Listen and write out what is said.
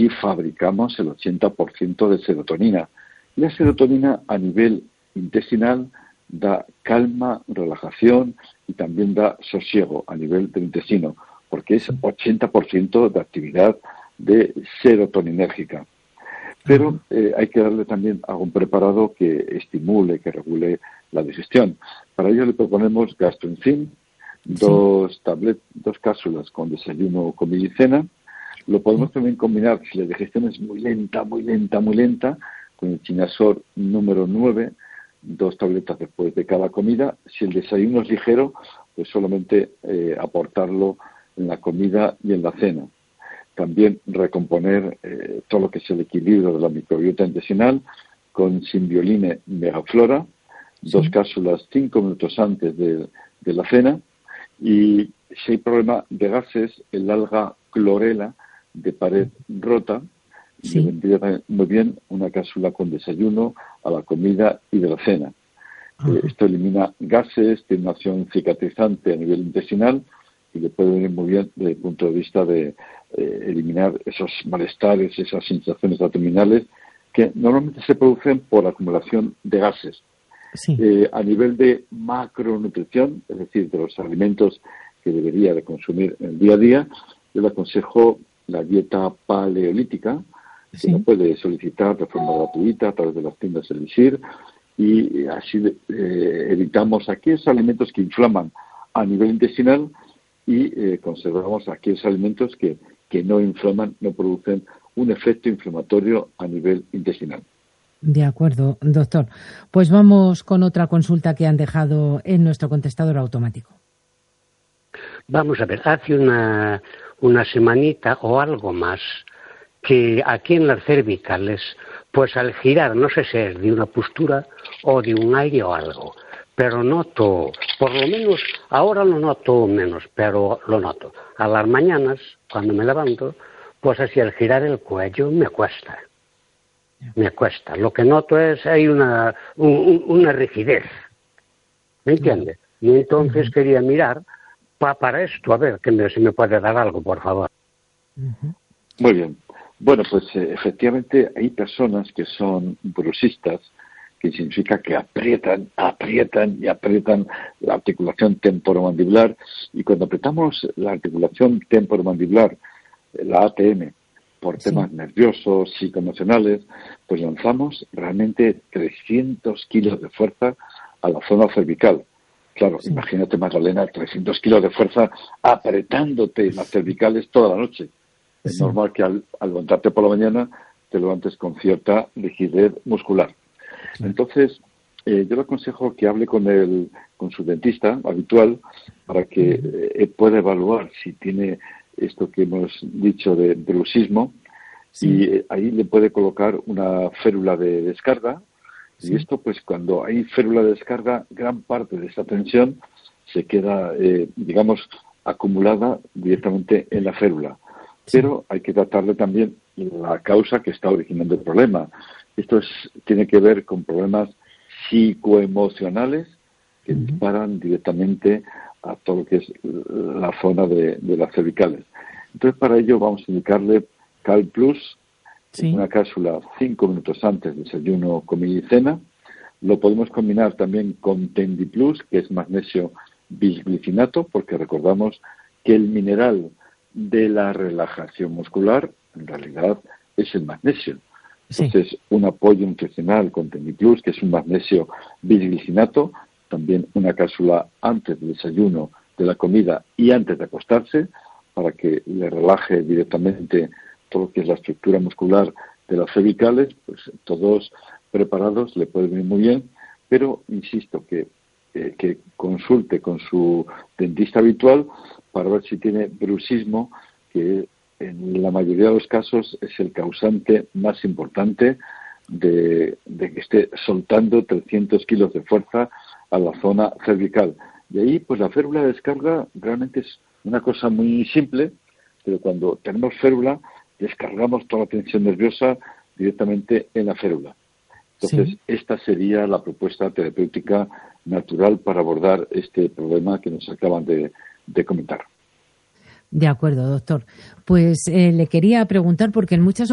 aquí fabricamos el 80% de serotonina. Y la serotonina a nivel intestinal da calma, relajación y también da sosiego a nivel del intestino, porque es 80% de actividad de serotoninérgica. Pero hay que darle también algún preparado que estimule, que regule la digestión. Para ello le proponemos Gastroenzym, dos cápsulas con desayuno, comida y cena. Lo podemos también combinar, si la digestión es muy lenta, con el Chinasor número 9, 2 tabletas después de cada comida. Si el desayuno es ligero, pues solamente aportarlo en la comida y en la cena. También recomponer todo lo que es el equilibrio de la microbiota intestinal con Symbioline Megaflora, 2 cápsulas 5 minutos antes de la cena. Y si hay problema de gases, el alga clorela de pared rota, le vendría muy bien una cápsula con desayuno, a la comida y de la cena. Esto elimina gases, tiene una acción cicatrizante a nivel intestinal y le puede venir muy bien desde el punto de vista de eliminar esos malestares, esas sensaciones abdominales que normalmente se producen por acumulación de gases. A nivel de macronutrición, es decir, de los alimentos que debería de consumir en el día a día, yo le aconsejo la dieta paleolítica, que uno puede solicitar de forma gratuita a través de las tiendas Elixir, y así evitamos aquellos alimentos que inflaman a nivel intestinal y conservamos aquellos alimentos que no inflaman, no producen un efecto inflamatorio a nivel intestinal. De acuerdo, doctor. Pues vamos con otra consulta que han dejado en nuestro contestador automático. Vamos a ver, hace una semanita o algo más que aquí en las cervicales, pues al girar, no sé si es de una postura o de un aire o algo, pero noto, por lo menos, ahora lo noto menos, pero lo noto. A las mañanas, cuando me levanto, pues así al girar el cuello me cuesta. Lo que noto es hay una rigidez, ¿me entiende? Y entonces quería mirar para esto, a ver, si me puede dar algo, por favor. Muy bien. Bueno, pues efectivamente hay personas que son bruxistas, que significa que aprietan la articulación temporomandibular, y cuando apretamos la articulación temporomandibular, la ATM, por temas nerviosos, psicoemocionales, pues lanzamos realmente 300 kilos de fuerza a la zona cervical. Claro, imagínate, Magdalena, 300 kilos de fuerza apretándote las cervicales toda la noche. Es normal que al levantarte por la mañana te levantes con cierta rigidez muscular. Entonces, yo le aconsejo que hable con su dentista habitual para que pueda evaluar si tiene esto que hemos dicho de bruxismo, y ahí le puede colocar una férula de descarga, y esto, pues cuando hay férula de descarga, gran parte de esa tensión se queda, acumulada directamente en la férula. Pero hay que tratarle también la causa que está originando el problema. Esto tiene que ver con problemas psicoemocionales que disparan directamente a todo lo que es la zona de las cervicales. Entonces, para ello vamos a indicarle Cal Plus, una cápsula 5 minutos antes del desayuno, comida y cena. Lo podemos combinar también con Tendi Plus, que es magnesio bisglicinato, porque recordamos que el mineral de la relajación muscular en realidad es el magnesio. Entonces, un apoyo nutricional con Tendi Plus, que es un magnesio bisglicinato, también una cápsula antes del desayuno, de la comida y antes de acostarse, para que le relaje directamente todo lo que es la estructura muscular de las cervicales. Pues todos preparados, le puede venir muy bien, pero insisto que consulte con su dentista habitual para ver si tiene bruxismo, que en la mayoría de los casos es el causante más importante de que esté soltando 300 kilos de fuerza a la zona cervical. Y ahí, pues la férula de descarga realmente es una cosa muy simple, pero cuando tenemos férula, descargamos toda la tensión nerviosa directamente en la férula. Entonces, esta sería la propuesta terapéutica natural para abordar este problema que nos acaban de comentar. De acuerdo, doctor. Pues le quería preguntar, porque en muchas